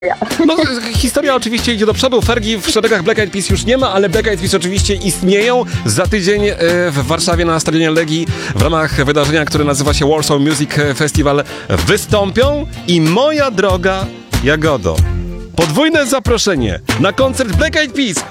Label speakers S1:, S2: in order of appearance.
S1: No, historia oczywiście idzie do przodu. Fergie w szeregach Black Eyed Peas już nie ma, ale Black Eyed Peas oczywiście istnieją. Za tydzień w Warszawie na Stadionie Legii w ramach wydarzenia, które nazywa się Warsaw Music Festival wystąpią i moja droga Jagodo, podwójne zaproszenie na koncert Black Eyed Peas